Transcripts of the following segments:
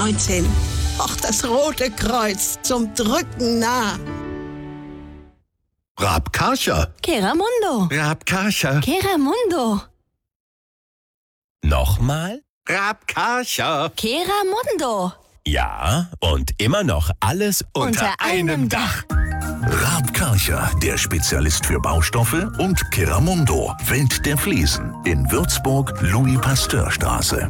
B19. Ach, das Rote Kreuz zum Drücken nah. Raab-Karcher. Keramundo. Raab-Karcher. Keramundo. Nochmal? Raab-Karcher. Keramundo. Ja, und immer noch alles unter einem Dach. Raab-Karcher, der Spezialist für Baustoffe, und Keramundo, Welt der Fliesen, in Würzburg, Louis-Pasteur-Straße.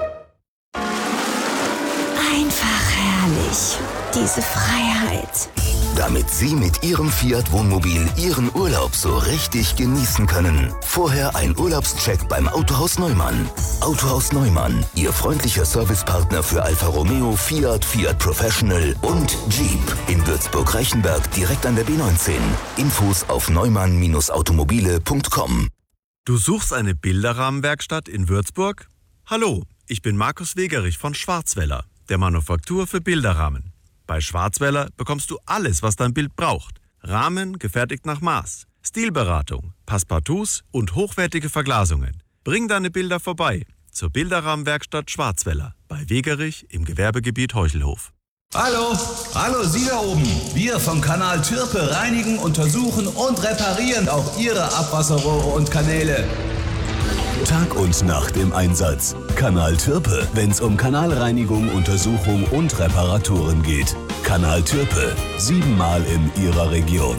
Einfach herrlich. Diese Freiheit. Damit Sie mit Ihrem Fiat Wohnmobil Ihren Urlaub so richtig genießen können. Vorher ein Urlaubscheck beim Autohaus Neumann. Autohaus Neumann, Ihr freundlicher Servicepartner für Alfa Romeo, Fiat, Fiat Professional und Jeep. In Würzburg-Reichenberg direkt an der B19. Infos auf neumann-automobile.com. Du suchst eine Bilderrahmenwerkstatt in Würzburg? Hallo, ich bin Markus Wegerich von Schwarzwälder, der Manufaktur für Bilderrahmen. Bei Schwarzwälder bekommst du alles, was dein Bild braucht. Rahmen gefertigt nach Maß, Stilberatung, Passepartouts und hochwertige Verglasungen. Bring deine Bilder vorbei zur Bilderrahmenwerkstatt Schwarzwälder bei Wegerich im Gewerbegebiet Heuchelhof. Hallo, Sie da oben. Wir vom Kanal Türpe reinigen, untersuchen und reparieren auch Ihre Abwasserrohre und Kanäle. Tag und Nacht im Einsatz. Kanal Türpe, wenn's um Kanalreinigung, Untersuchung und Reparaturen geht. Kanal Türpe, 7-mal in Ihrer Region.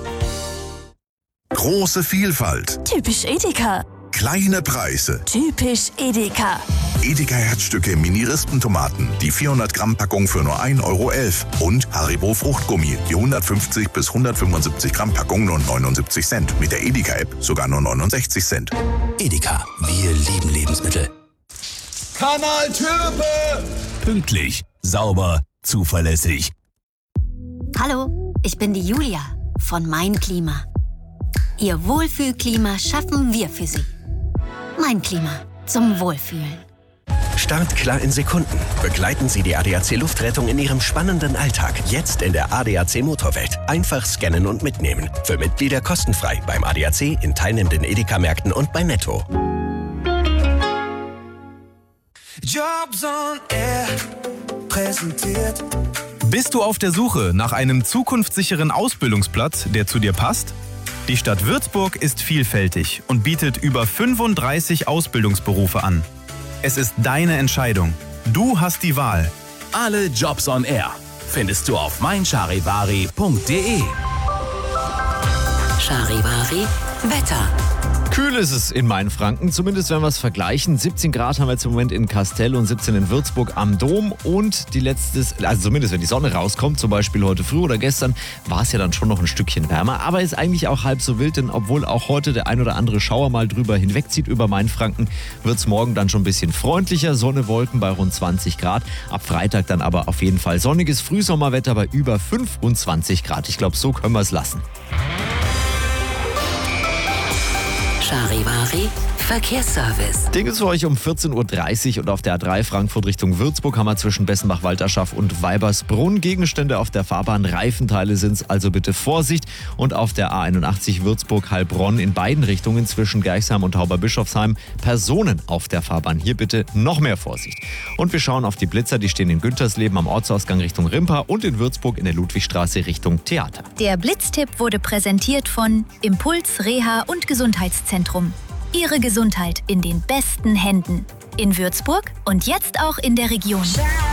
Große Vielfalt. Typisch Edeka. Kleine Preise. Typisch Edeka. Edeka Herzstücke Mini-Rispentomaten. Die 400-Gramm-Packung für nur 1,11 Euro. Und Haribo Fruchtgummi. Die 150 bis 175 Gramm Packung nur 79 Cent. Mit der Edeka-App sogar nur 69 Cent. Edeka, wir lieben Lebensmittel. Kanal Türpe! Pünktlich, sauber, zuverlässig. Hallo, ich bin die Julia von Mein Klima. Ihr Wohlfühlklima schaffen wir für Sie. Mein Klima zum Wohlfühlen. Startklar in Sekunden. Begleiten Sie die ADAC Luftrettung in Ihrem spannenden Alltag. Jetzt in der ADAC Motorwelt. Einfach scannen und mitnehmen. Für Mitglieder kostenfrei beim ADAC, in teilnehmenden Edeka-Märkten und bei Netto. Jobs on Air präsentiert. Bist du auf der Suche nach einem zukunftssicheren Ausbildungsplatz, der zu dir passt? Die Stadt Würzburg ist vielfältig und bietet über 35 Ausbildungsberufe an. Es ist deine Entscheidung. Du hast die Wahl. Alle Jobs on Air findest du auf meincharivari.de. Charivari Wetter. Kühl ist es in Mainfranken, zumindest wenn wir es vergleichen. 17 Grad haben wir jetzt im Moment in Kastell und 17 in Würzburg am Dom. Und die letzte, also zumindest wenn die Sonne rauskommt, zum Beispiel heute früh oder gestern, war es ja dann schon noch ein Stückchen wärmer. Aber ist eigentlich auch halb so wild, denn obwohl auch heute der ein oder andere Schauer mal drüber hinwegzieht über Mainfranken, wird es morgen dann schon ein bisschen freundlicher. Sonne, Wolken bei rund 20 Grad. Ab Freitag dann aber auf jeden Fall sonniges Frühsommerwetter bei über 25 Grad. Ich glaube, so können wir es lassen. Charivari Verkehrsservice. Ding ist für euch um 14.30 Uhr und auf der A3 Frankfurt Richtung Würzburg haben wir zwischen Bessenbach, Walterschaff und Weibersbrunn Gegenstände auf der Fahrbahn. Reifenteile sind es, also bitte Vorsicht. Und auf der A81 Würzburg-Heilbronn in beiden Richtungen zwischen Geichsheim und Tauberbischofsheim Personen auf der Fahrbahn. Hier bitte noch mehr Vorsicht. Und wir schauen auf die Blitzer, die stehen in Güntersleben am Ortsausgang Richtung Rimpa und in Würzburg in der Ludwigstraße Richtung Theater. Der Blitztipp wurde präsentiert von Impuls Reha und Gesundheitszentrum. Ihre Gesundheit in den besten Händen. In Würzburg und jetzt auch in der Region.